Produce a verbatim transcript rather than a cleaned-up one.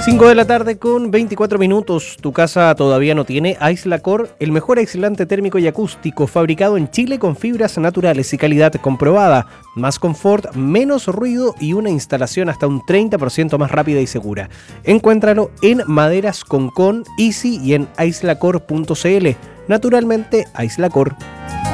cinco de la tarde con veinticuatro minutos. Tu casa todavía no tiene Aislacor, el mejor aislante térmico y acústico fabricado en Chile con fibras naturales y calidad comprobada. Más confort, menos ruido y una instalación hasta un treinta por ciento más rápida y segura. Encuéntralo en Maderas Concon, Easy y en aislacor punto c l. Naturalmente, Aislacor.